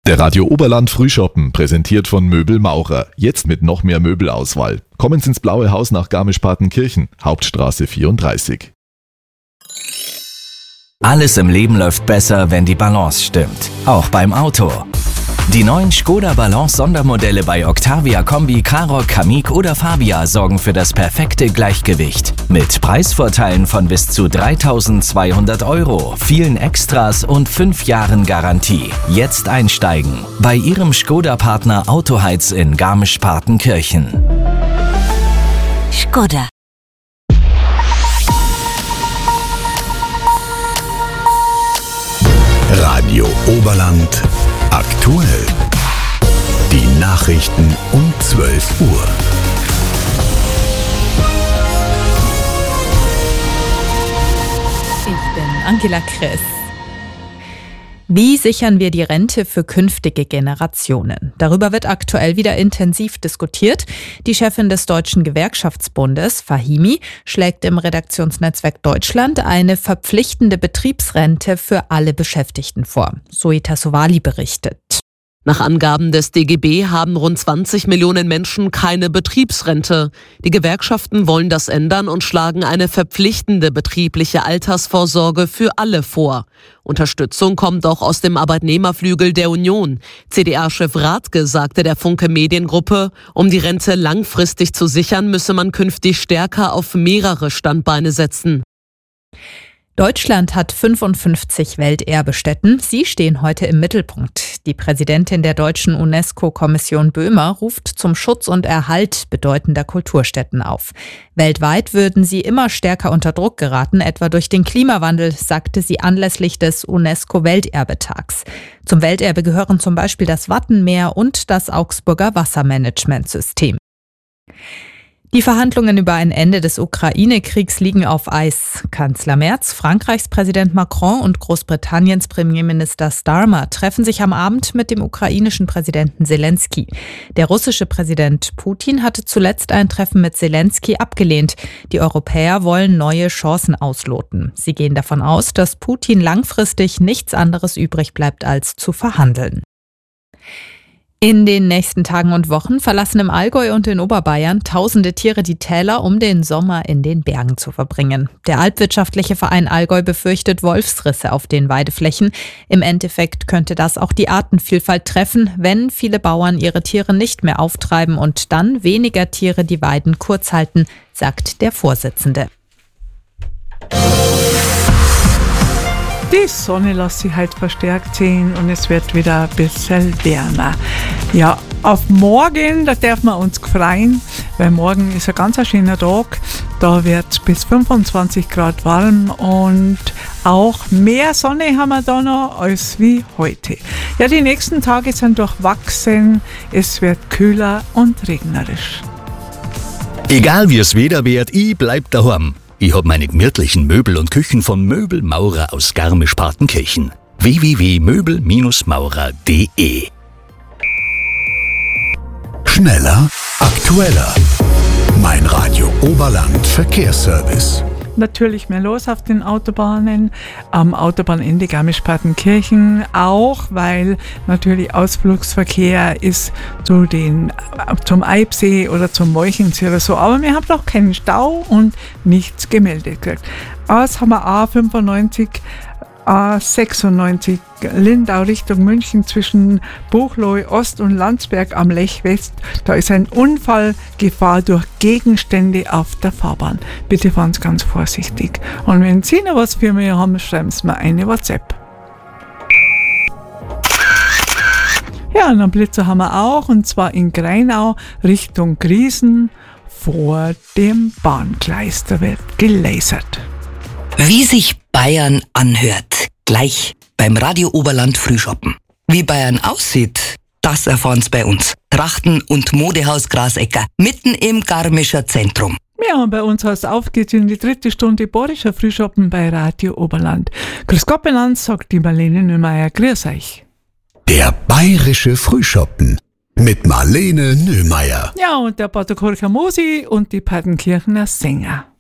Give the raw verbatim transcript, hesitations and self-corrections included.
Der Radio Oberland Frühschoppen, präsentiert von Möbel Maurer. Jetzt mit noch mehr Möbelauswahl. Kommen Sie ins Blaue Haus nach Garmisch-Partenkirchen, Hauptstraße vierunddreißig. Alles im Leben läuft besser, wenn die Balance stimmt. Auch beim Auto. Die neuen Skoda Balance Sondermodelle bei Octavia Kombi, Karoq, Kamiq oder Fabia sorgen für das perfekte Gleichgewicht. Mit Preisvorteilen von bis zu dreitausendzweihundert Euro, vielen Extras und fünf Jahren Garantie. Jetzt einsteigen bei Ihrem Skoda-Partner Autoheiz in Garmisch-Partenkirchen. Skoda. Radio Oberland aktuell. Die Nachrichten um zwölf Uhr. Ich bin Angela Kress. Wie sichern wir die Rente für künftige Generationen? Darüber wird aktuell wieder intensiv diskutiert. Die Chefin des Deutschen Gewerkschaftsbundes, Fahimi, schlägt im Redaktionsnetzwerk Deutschland eine verpflichtende Betriebsrente für alle Beschäftigten vor. Zoe Sowali berichtet. Nach Angaben des D G B haben rund zwanzig Millionen Menschen keine Betriebsrente. Die Gewerkschaften wollen das ändern und schlagen eine verpflichtende betriebliche Altersvorsorge für alle vor. Unterstützung kommt auch aus dem Arbeitnehmerflügel der Union. C D A-Chef Rathke sagte der Funke Mediengruppe, um die Rente langfristig zu sichern, müsse man künftig stärker auf mehrere Standbeine setzen. Deutschland hat fünfundfünfzig Welterbestätten. Sie stehen heute im Mittelpunkt. Die Präsidentin der deutschen UNESCO-Kommission Böhmer ruft zum Schutz und Erhalt bedeutender Kulturstätten auf. Weltweit würden sie immer stärker unter Druck geraten, etwa durch den Klimawandel, sagte sie anlässlich des UNESCO-Welterbetags. Zum Welterbe gehören zum Beispiel das Wattenmeer und das Augsburger Wassermanagementsystem. Die Verhandlungen über ein Ende des Ukraine-Kriegs liegen auf Eis. Kanzler Merz, Frankreichs Präsident Macron und Großbritanniens Premierminister Starmer treffen sich am Abend mit dem ukrainischen Präsidenten Zelensky. Der russische Präsident Putin hatte zuletzt ein Treffen mit Zelensky abgelehnt. Die Europäer wollen neue Chancen ausloten. Sie gehen davon aus, dass Putin langfristig nichts anderes übrig bleibt, als zu verhandeln. In den nächsten Tagen und Wochen verlassen im Allgäu und in Oberbayern tausende Tiere die Täler, um den Sommer in den Bergen zu verbringen. Der Alpwirtschaftliche Verein Allgäu befürchtet Wolfsrisse auf den Weideflächen. Im Endeffekt könnte das auch die Artenvielfalt treffen, wenn viele Bauern ihre Tiere nicht mehr auftreiben und dann weniger Tiere die Weiden kurz halten, sagt der Vorsitzende. Die Sonne lässt sich halt verstärkt sehen und es wird wieder ein bisschen wärmer. Ja, auf morgen, da dürfen wir uns freuen, weil morgen ist ein ganz schöner Tag. Da wird es bis fünfundzwanzig Grad warm und auch mehr Sonne haben wir da noch als wie heute. Ja, die nächsten Tage sind durchwachsen, es wird kühler und regnerisch. Egal wie es Wetter wird, ich bleib daheim. Ich hab meine gemütlichen Möbel und Küchen von Möbel Maurer aus Garmisch-Partenkirchen. w w w punkt möbel maurer punkt d e. Schneller, aktueller. Mein Radio Oberland Verkehrsservice. Natürlich mehr los auf den Autobahnen, am Autobahnende Garmisch-Partenkirchen auch, weil natürlich Ausflugsverkehr ist zu den, zum Eibsee oder zum Molchensee oder so, aber wir haben noch keinen Stau und nichts gemeldet gekriegt. Aus haben wir A fünfundneunzig, A sechsundneunzig Lindau Richtung München zwischen Buchloe Ost und Landsberg am Lech West. Da ist ein Unfallgefahr durch Gegenstände auf der Fahrbahn. Bitte fahren Sie ganz vorsichtig. Und wenn Sie noch was für mich haben, schreiben Sie mir eine WhatsApp. Ja, und einen Blitzer haben wir auch, und zwar in Greinau Richtung Griesen vor dem Bahngleis. Da wird gelasert. Wie sich Bayern anhört, gleich beim Radio Oberland Frühschoppen. Wie Bayern aussieht, das erfahren Sie bei uns. Trachten- und Modehaus Grasecker, mitten im Garmischer Zentrum. Ja, und bei uns heißt auf geht's in die dritte Stunde Bayerischer Frühschoppen bei Radio Oberland. Grüß Gott, benannt, sagt die Marlene Nömeier. Grüß euch. Der Bayerische Frühschoppen mit Marlene Nömeier. Ja, und der Pater Korcher Mosi und die Partenkirchener Sänger.